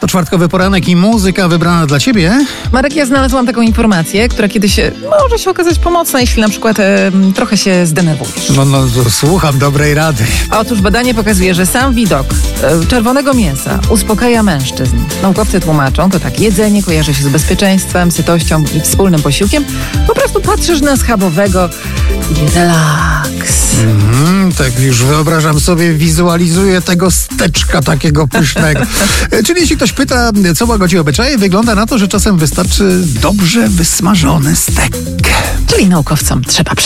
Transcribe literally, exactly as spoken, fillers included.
To czwartkowy poranek i muzyka wybrana dla ciebie. Marek, ja znalazłam taką informację, która kiedyś może się okazać pomocna, jeśli na przykład e, trochę się zdenerwujesz. No, no, to słucham dobrej rady. Otóż badanie pokazuje, że sam widok e, czerwonego mięsa uspokaja mężczyzn. Naukowcy tłumaczą, to tak, jedzenie kojarzy się z bezpieczeństwem, sytością i wspólnym posiłkiem. Po prostu patrzysz na schabowego i relaks. Mhm, tak już wyobrażam sobie, wizualizuję tego steczka takiego pysznego. E, Czyli jeśli ktoś pyta, co łagodzi obyczaje, wygląda na to, że czasem wystarczy dobrze wysmażony stek. Czyli naukowcom trzeba